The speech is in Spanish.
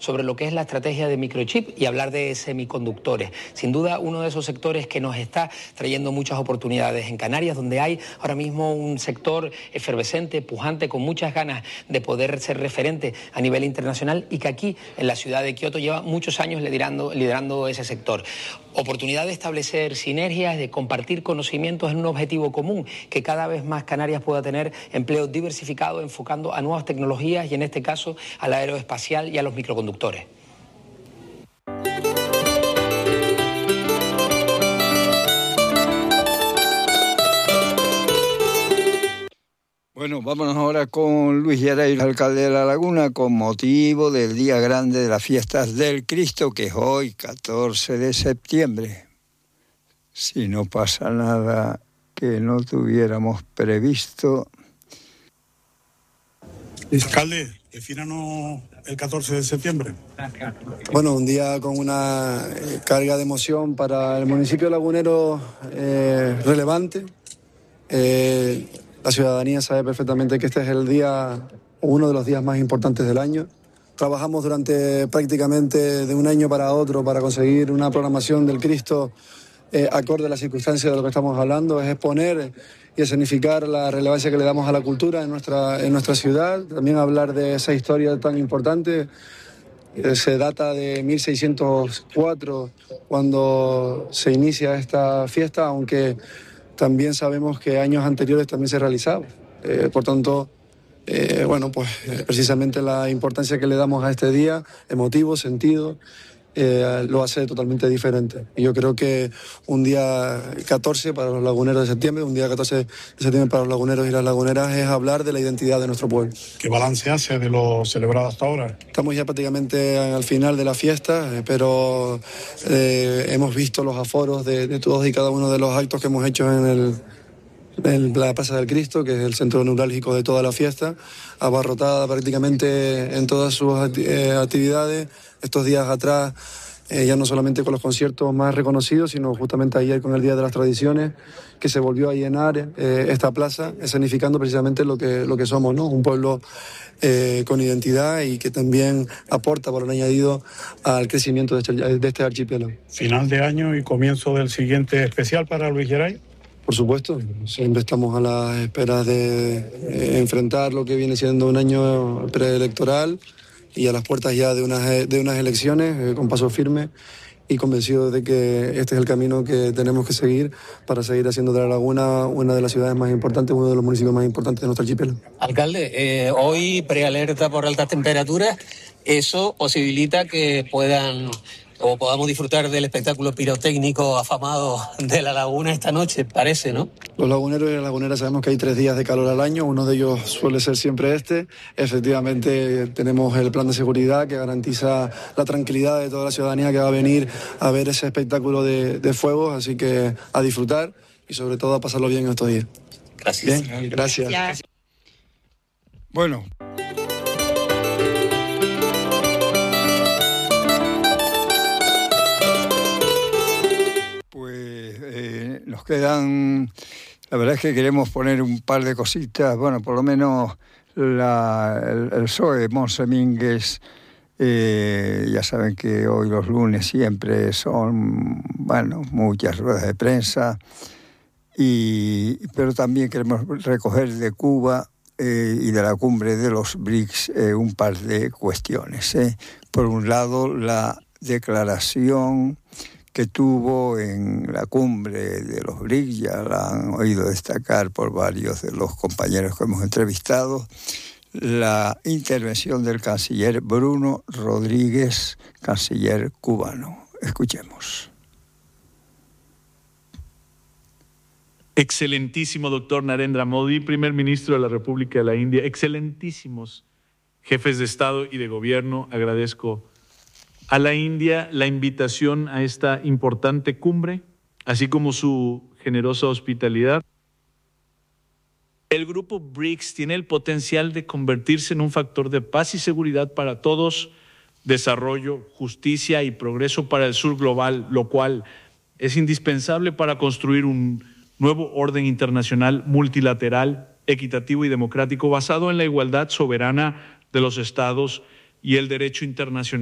sobre lo que es la estrategia de microchip y hablar de semiconductores. Sin duda, uno de esos sectores que nos está trayendo muchas oportunidades en Canarias, donde hay ahora mismo un sector efervescente, pujante, con muchas ganas de poder ser referente a nivel internacional y que aquí, en la ciudad de Kioto, lleva muchos años liderando ese sector. Oportunidad de establecer sinergias, de compartir conocimientos en un objetivo común, que cada vez más Canarias pueda tener empleo diversificado, enfocando a nuevas tecnologías y en este caso al aeroespacial y a los microconductores. Bueno, vámonos ahora con Luis Yaray, alcalde de La Laguna, con motivo del Día Grande de las Fiestas del Cristo, que es hoy, 14 de septiembre. Si no pasa nada que no tuviéramos previsto. Alcalde, ¿defínanos el 14 de septiembre? Bueno, un día con una carga de emoción para el municipio lagunero relevante. La ciudadanía sabe perfectamente que este es el día, uno de los días más importantes del año. Trabajamos durante prácticamente de un año para otro para conseguir una programación del Cristo acorde a las circunstancias de lo que estamos hablando, es exponer y escenificar la relevancia que le damos a la cultura en nuestra ciudad, también hablar de esa historia tan importante. Se data de 1604, cuando se inicia esta fiesta, aunque también sabemos que años anteriores también se realizaba. Por tanto, precisamente la importancia que le damos a este día, emotivo, sentido, lo hace totalmente diferente. Y yo creo que un día 14 para los laguneros de septiembre, un día 14 de septiembre para los laguneros y las laguneras es hablar de la identidad de nuestro pueblo. ¿Qué balance hace de lo celebrado hasta ahora? Estamos ya prácticamente al final de la fiesta, pero hemos visto los aforos de todos y cada uno de los actos que hemos hecho en la Plaza del Cristo, que es el centro neurálgico de toda la fiesta, abarrotada prácticamente en todas sus actividades. Estos días atrás, ya no solamente con los conciertos más reconocidos, sino justamente ayer con el Día de las Tradiciones, que se volvió a llenar esta plaza, escenificando precisamente lo que somos, ¿no? Un pueblo con identidad y que también aporta por un añadido al crecimiento de este archipiélago. Final de año y comienzo del siguiente especial para Luis Yaray. Por supuesto, siempre estamos a la espera de enfrentar lo que viene siendo un año preelectoral y a las puertas ya de unas elecciones con paso firme y convencidos de que este es el camino que tenemos que seguir para seguir haciendo de La Laguna una de las ciudades más importantes, uno de los municipios más importantes de nuestro archipiélago. Alcalde, hoy prealerta por altas temperaturas, eso posibilita que podamos disfrutar del espectáculo pirotécnico afamado de La Laguna esta noche, parece, ¿no? Los laguneros y las laguneras sabemos que hay 3 días de calor al año, uno de ellos suele ser siempre este. Efectivamente tenemos el plan de seguridad que garantiza la tranquilidad de toda la ciudadanía que va a venir a ver ese espectáculo de fuegos, así que a disfrutar y sobre todo a pasarlo bien estos días. Gracias. Bien, gracias. Bueno. Nos quedan, la verdad es que queremos poner un par de cositas, bueno, por lo menos el PSOE, Montse Mínguez, ya saben que hoy los lunes siempre son, muchas ruedas de prensa, pero también queremos recoger de Cuba y de la cumbre de los BRICS un par de cuestiones. Por un lado, la declaración que tuvo en la cumbre de los BRICS, ya la han oído destacar por varios de los compañeros que hemos entrevistado, la intervención del canciller Bruno Rodríguez, canciller cubano. Escuchemos. Excelentísimo doctor Narendra Modi, primer ministro de la República de la India, excelentísimos jefes de Estado y de Gobierno, agradezco a la India la invitación a esta importante cumbre, así como su generosa hospitalidad. El grupo BRICS tiene el potencial de convertirse en un factor de paz y seguridad para todos, desarrollo, justicia y progreso para el sur global, lo cual es indispensable para construir un nuevo orden internacional multilateral, equitativo y democrático basado en la igualdad soberana de los estados y el derecho internacional.